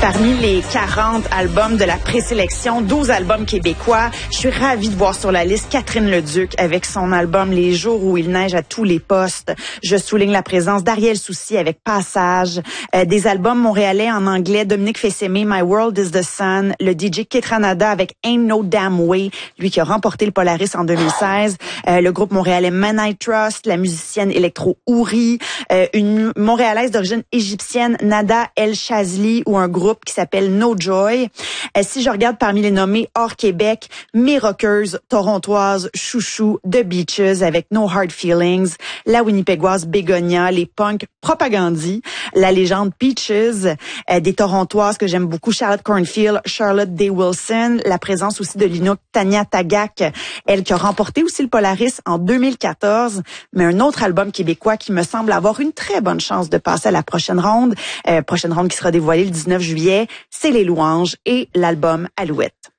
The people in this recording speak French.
Parmi les 40 albums de la présélection, 12 albums québécois, je suis ravie de voir sur la liste Catherine Leduc avec son album Les jours où il neige à tous les postes. Je souligne la présence d'Ariel Soucy avec Passage, des albums montréalais en anglais, Dominique Fils-Aimé, My World is the Sun, le DJ Ketranada avec Ain't No Damn Way, lui qui a remporté le Polaris en 2016, le groupe montréalais Man I Trust, la musicienne électro Ouri, une montréalaise d'origine égyptienne, Nada El Shazli, ou un groupe qui s'appelle No Joy. Si je regarde parmi les nommés hors Québec, mes rockeuses torontoises Chouchou, The Beaches avec No Hard Feelings, la Winnipégoise Bégonia, les punks Propagandhi, la légende Peaches, des torontoises que j'aime beaucoup, Charlotte Cornfield, Charlotte Day Wilson, la présence aussi de l'Inuk Tania Tagaq, elle qui a remporté aussi le Polaris en 2014, mais un autre album québécois qui me semble avoir une très bonne chance de passer à la prochaine ronde qui sera dévoilée le 19 juillet, c'est Les Louanges et l'album Alouette.